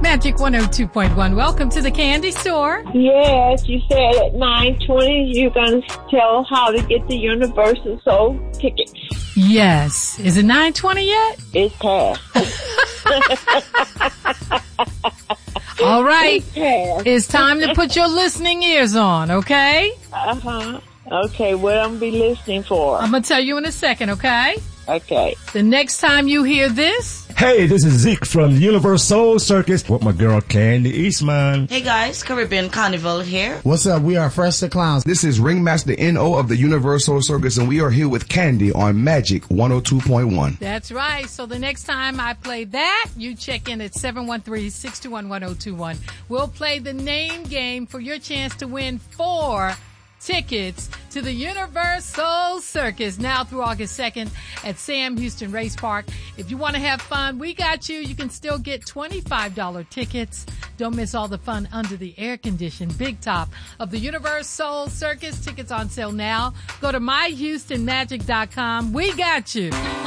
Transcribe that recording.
Magic 102.1. Welcome to the candy store. Yes, you said at 9:20 you're going to tell how to get the Universal Soul tickets. Yes. Is it 9:20 yet? It's past. All right. It's time to put your listening ears on, okay? Uh-huh. Okay, what I'm going to be listening for? I'm going to tell you in a second, okay? Okay. The next time you hear this... Hey, this is Zeke from the Universal Circus with my girl Candy Eastman. Hey guys, Caribbean Carnival here. What's up? We are Fresh the Clowns. This is Ringmaster N.O. of the Universal Circus, and we are here with Candy on Magic 102.1. That's right. So the next time I play that, you check in at 713-621-1021. We'll play the name game for your chance to win 4 tickets to the Universal Circus now through August 2nd at Sam Houston Race Park. If you want to have fun, we got you. You can still get $25 tickets. Don't miss all the fun under the air-conditioned big top of the Universal Circus. Tickets on sale now. Go to myhoustonmagic.com. We got you.